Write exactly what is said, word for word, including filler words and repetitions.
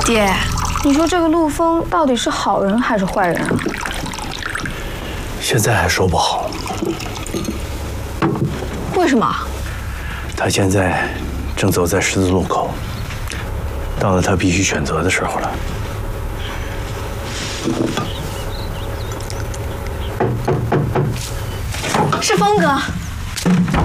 爹，你说这个陆枫到底是好人还是坏人啊？ 现在还说不好。 为什么？ 他现在正走在十字路口，到了他必须选择的时候了。 是枫哥。